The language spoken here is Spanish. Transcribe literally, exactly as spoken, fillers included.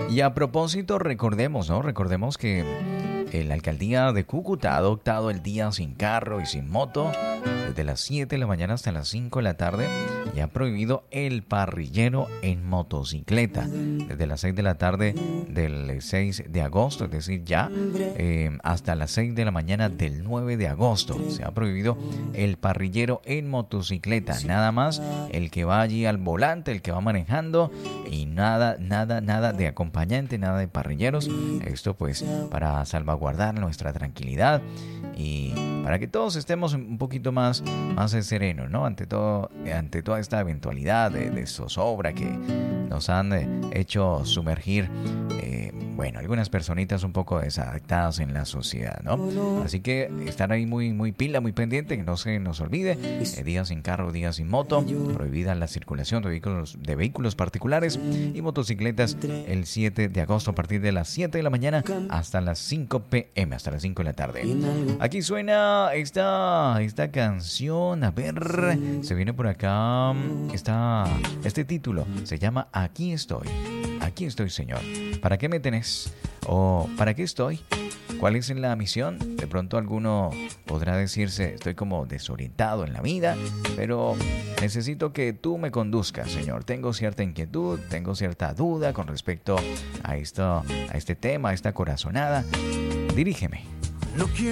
Y a propósito, recordemos, ¿no? Recordemos que la alcaldía de Cúcuta ha adoptado el día sin carro y sin moto desde las siete de la mañana hasta las cinco de la tarde y ha prohibido el parrillero en motocicleta desde las seis de la tarde del seis de agosto, es decir, ya eh, hasta las seis de la mañana del nueve de agosto. Se ha prohibido el parrillero en motocicleta, nada más el que va allí al volante, el que va manejando, y nada, nada, nada de acompañante, nada de parrilleros. Esto pues para salvaguardar nuestra tranquilidad y para que todos estemos un poquito más, más serenos, ¿no? Ante todo, ante toda esta eventualidad de, de zozobra que nos han eh, hecho sumergir, eh, bueno, algunas personitas un poco desadaptadas en la sociedad, ¿no? Así que estar ahí muy, muy pila, muy pendiente, que no se nos olvide. Eh, días sin carro, días sin moto, prohibida la circulación de vehículos, de vehículos particulares y motocicletas el siete de agosto a partir de las siete de la mañana hasta las cinco pm, hasta las cinco de la tarde. Aquí suena esta, esta canción, a ver, se viene por acá, está, este título se llama Aquí estoy, aquí estoy, Señor. ¿Para qué me tenés? ¿O para qué estoy? ¿Cuál es la misión? De pronto alguno podrá decirse, estoy como desorientado en la vida, pero necesito que tú me conduzcas, Señor. Tengo cierta inquietud, tengo cierta duda con respecto a esto, a este tema, a esta corazonada. Dirígeme.